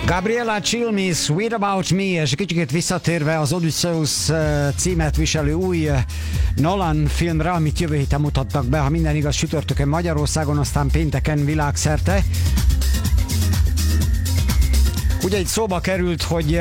Gabriella Cilmi, Sweet About Me, és kicsit visszatérve az Odysseus címet viselő új Nolan filmre, amit jövő héten mutattak be, ha minden igaz, csütörtökön Magyarországon, aztán pénteken világszerte. Ugye itt szóba került, hogy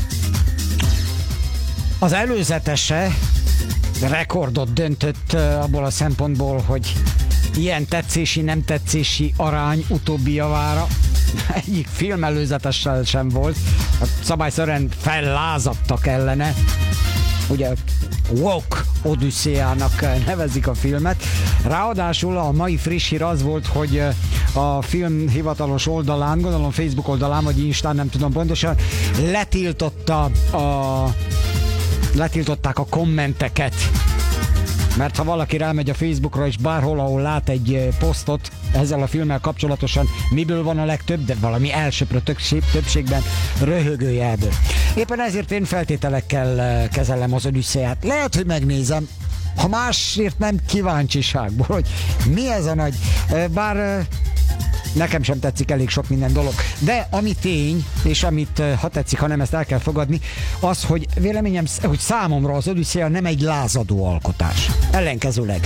az előzetese rekordot döntött abból a szempontból, hogy ilyen tetszési-nem tetszési arány utóbbi javára egyik film előzetessel sem volt. Szabályszerűen fellázadtak ellene. Ugye Woke Odüsszéának nevezik a filmet. Ráadásul a mai friss hír az volt, hogy a film hivatalos oldalán, gondolom Facebook oldalán, vagy Instán, nem tudom pontosan, letiltották a kommenteket. Mert ha valaki rámegy a Facebookra, és bárhol, ahol lát egy posztot ezzel a filmmel kapcsolatosan, miből van a legtöbb, de valami elsöprő többségben röhögőjelből. Éppen ezért én feltételekkel kezelem az Odüsszéát. Lehet, hogy megnézem, ha másért nem kíváncsiságból, hogy mi ez a nagy... Bár nekem sem tetszik elég sok minden dolog. De ami tény, és amit ha tetszik, ha nem, ezt el kell fogadni, az, hogy véleményem, hogy számomra az Odüsszéa nem egy lázadó alkotás. Ellenkezőleg.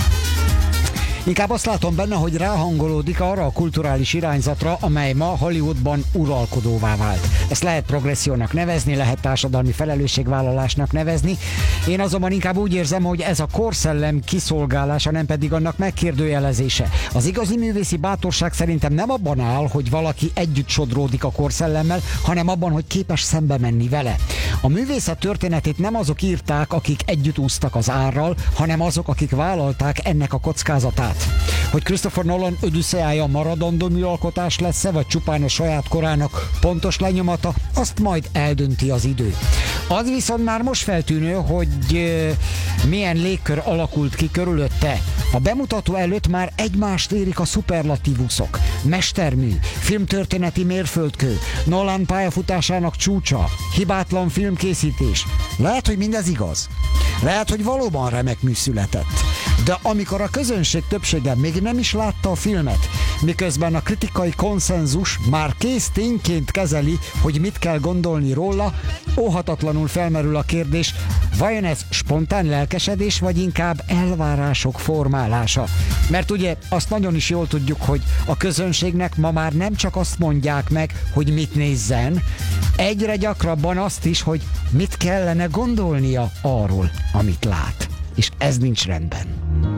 Inkább azt látom benne, hogy ráhangolódik arra a kulturális irányzatra, amely ma Hollywoodban uralkodóvá vált. Ezt lehet progressziónak nevezni, lehet társadalmi felelősségvállalásnak nevezni. Én azonban inkább úgy érzem, hogy ez a korszellem kiszolgálása, nem pedig annak megkérdőjelezése. Az igazi művészi bátorság szerintem nem abban áll, hogy valaki együtt sodródik a korszellemmel, hanem abban, hogy képes szembe menni vele. A művészet történetét nem azok írták, akik együtt úsztak az árral, hanem azok, akik vállalták ennek a kockázatát. Hogy Christopher Nolan Odüsszéája maradandó műalkotás lesz-e, vagy csupán a saját korának pontos lenyomata, azt majd eldönti az idő. Az viszont már most feltűnő, hogy milyen légkör alakult ki körülötte. A bemutató előtt már egymást érik a szuperlatívuszok. Mestermű, filmtörténeti mérföldkő, Nolan pályafutásának csúcsa, hibátlan filmkészítés. Lehet, hogy mindez igaz. Lehet, hogy valóban remek mű született. De amikor a közönség többsége még nem is látta a filmet, miközben a kritikai konszenzus már kész tényként kezeli, hogy mit kell gondolni róla, óhatatlanul felmerül a kérdés, vajon ez spontán lelkesedés, vagy inkább elvárások formálása? Mert ugye azt nagyon is jól tudjuk, hogy a közönségnek ma már nem csak azt mondják meg, hogy mit nézzen, egyre gyakrabban azt is, hogy mit kellene gondolnia arról, amit lát. És ez nincs rendben.